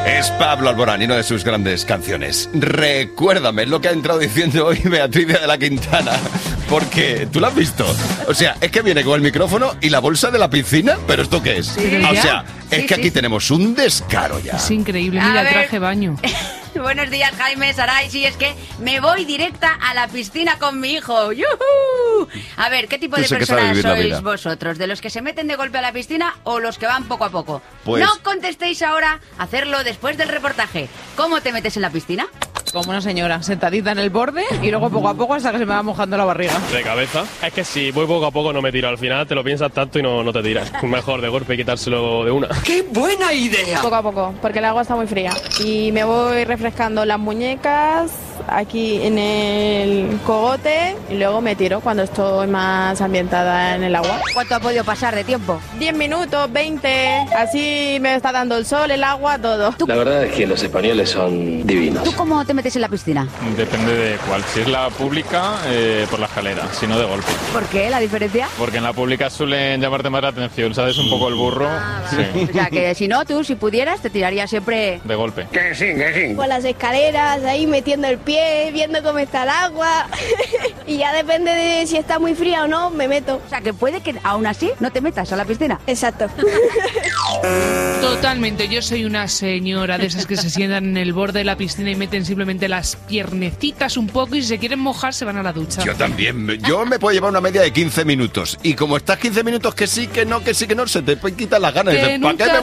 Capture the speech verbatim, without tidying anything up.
Es Pablo Alborán y una de sus grandes canciones. Recuérdame lo que ha entrado diciendo hoy Beatriz de la Quintana. Porque, ¿tú lo has visto? O sea, es que viene con el micrófono y la bolsa de la piscina, ¿pero esto qué es? Sí, o ¿ya? sea, es sí, que aquí sí. tenemos un descaro ya. Es increíble, A mira, ver. traje baño. Buenos días, Jaime, Saray. Sí, es que me voy directa a la piscina con mi hijo. ¡Yujú! A ver, ¿qué tipo Tú de sí que sabes personas vivir la sois vida. vosotros? ¿De los que se meten de golpe a la piscina o los que van poco a poco? Pues- No contestéis ahora, hacerlo después del reportaje. ¿Cómo te metes en la piscina? Como una señora, sentadita en el borde y luego poco a poco hasta que se me va mojando la barriga. De cabeza. Es que si voy poco a poco no me tiro. Al final te lo piensas tanto y no, no te tiras. Mejor de golpe quitárselo de una. ¡Qué buena idea! Poco a poco, porque el agua está muy fría. Y me voy refrescando las muñecas aquí en el cogote y luego me tiro cuando estoy más ambientada en el agua. ¿Cuánto ha podido pasar de tiempo? diez minutos, veinte, así me está dando el sol, el agua, todo. La verdad es que los españoles son divinos. ¿Tú cómo te metes en la piscina? Depende de cuál. Si es la pública, eh, por la escalera, si no de golpe. ¿Por qué? ¿La diferencia? Porque en la pública suelen llamarte más la atención, ¿sabes? Un poco el burro. Ah, vale. Sí, O sea, que si no, tú, si pudieras, te tirarías siempre... de golpe. Que sí, que sí. Por las escaleras, ahí metiendo el pie, viendo cómo está el agua. Y ya depende de si está muy fría o no, me meto. O sea, que puede que aún así no te metas a la piscina. Exacto. Totalmente, yo soy una señora de esas que se sientan en el borde de la piscina y meten simplemente las piernecitas un poco y si se quieren mojar se van a la ducha. Yo también. me- Yo me puedo llevar una media de quince minutos. Y como estás quince minutos que sí, que no, que sí, que no, se te pueden quitar las ganas. Que Dices, ¿para qué nunca me